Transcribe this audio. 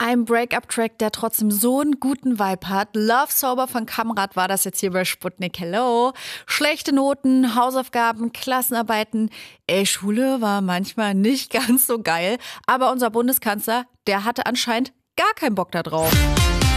Ein Break-up-Track, der trotzdem so einen guten Vibe hat. Love Sober von Kamrat war das jetzt hier bei Sputnik. Hello. Schlechte Noten, Hausaufgaben, Klassenarbeiten. Schule war manchmal nicht ganz so geil. Aber unser Bundeskanzler, der hatte anscheinend gar keinen Bock da drauf.